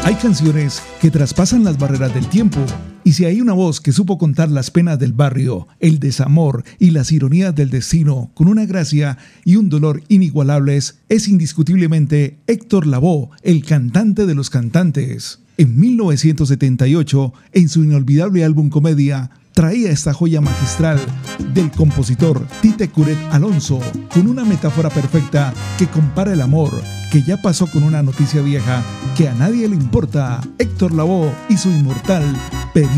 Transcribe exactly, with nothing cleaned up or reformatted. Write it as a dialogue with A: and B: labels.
A: Hay canciones que traspasan las barreras del tiempo, y si hay una voz que supo contar las penas del barrio, el desamor y las ironías del destino con una gracia y un dolor inigualables, es indiscutiblemente Héctor Lavoe, el cantante de los cantantes. En mil novecientos setenta y ocho, en su inolvidable álbum Comedia, traía esta joya magistral del compositor Tite Curet Alonso, con una metáfora perfecta que compara el amor que ya pasó con una noticia vieja que a nadie le importa. Héctor Lavoe y su inmortal periodo